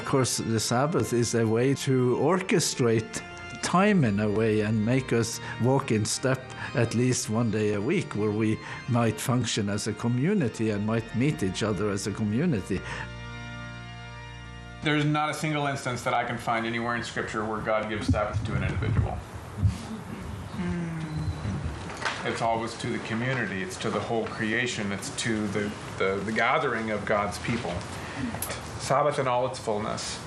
course, the Sabbath is a way to orchestrate time in a way and make us walk in step at least one day a week, where we might function as a community and might meet each other as a community. There's not a single instance that I can find anywhere in Scripture where God gives Sabbath to an individual. It's always to the community. It's to the whole creation. It's to the gathering of God's people. Sabbath in all its fullness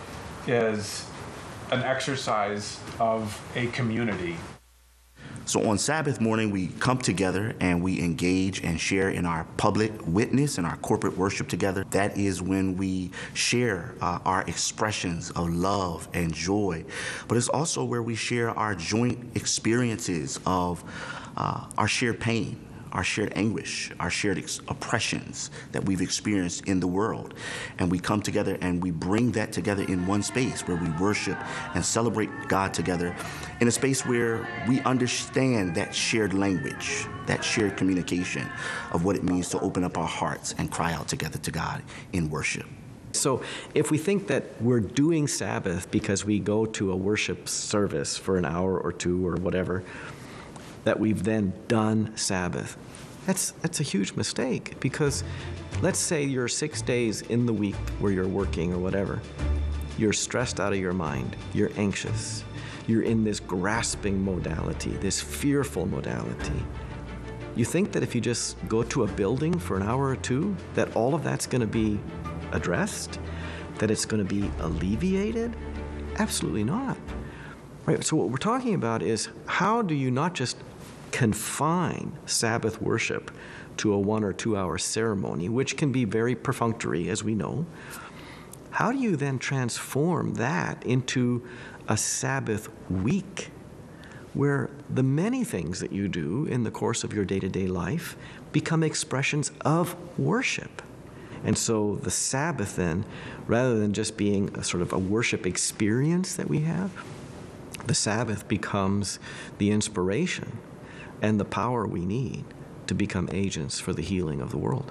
is an exercise of a community. So on Sabbath morning, we come together and we engage and share in our public witness and our corporate worship together. That is when we share our expressions of love and joy. But it's also where we share our joint experiences of our shared pain, our shared anguish, our shared oppressions that we've experienced in the world. And we come together and we bring that together in one space where we worship and celebrate God together in a space where we understand that shared language, that shared communication of what it means to open up our hearts and cry out together to God in worship. So if we think that we're doing Sabbath because we go to a worship service for an hour or two or whatever, that we've then done Sabbath. That's a huge mistake, because let's say you're 6 days in the week where you're working or whatever. You're stressed out of your mind. You're anxious. You're in this grasping modality, this fearful modality. You think that if you just go to a building for an hour or two, that all of that's going to be addressed? That it's going to be alleviated? Absolutely not. Right, so what we're talking about is, how do you not just confine Sabbath worship to a 1 or 2 hour ceremony, which can be very perfunctory, as we know. How do you then transform that into a Sabbath week, where the many things that you do in the course of your day-to-day life become expressions of worship? And so the Sabbath then, rather than just being a sort of a worship experience that we have, the Sabbath becomes the inspiration and the power we need to become agents for the healing of the world.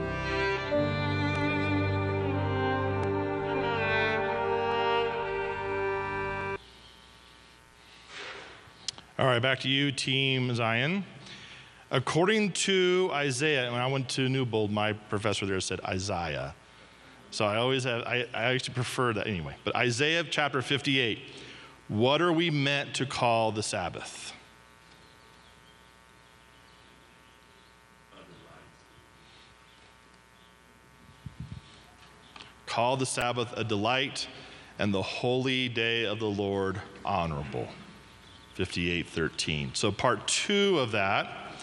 All right, back to you, Team Zion. According to Isaiah, when I went to Newbold, my professor there said Isaiah. So I actually prefer that anyway. But Isaiah chapter 58, what are we meant to call the Sabbath? Call the Sabbath a delight and the holy day of the Lord honorable. 58:13. So part 2 of that